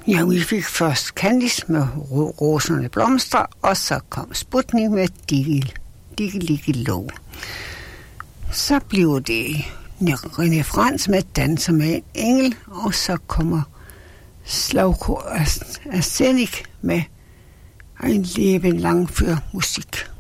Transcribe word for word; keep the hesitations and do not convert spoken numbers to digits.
Ja, vi fik først Candice med Roserne Blomster, og så kom Sputnik med Digge Digge Lov. Så bliver det René Frans med Danser med en engel, og så kommer Slagkor Arsenik med En leben lang für Musik.